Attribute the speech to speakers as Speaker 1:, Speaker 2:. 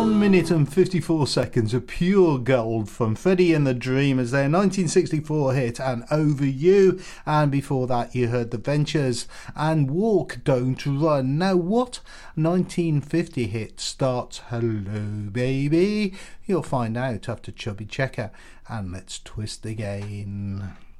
Speaker 1: 1 minute and 54 seconds of pure gold from Freddie and the Dreamers, their 1964 hit and Over You, and before that you heard The Ventures and Walk Don't Run. Now what 1950 hit starts Hello Baby? You'll find out after Chubby Checker and Let's Twist Again.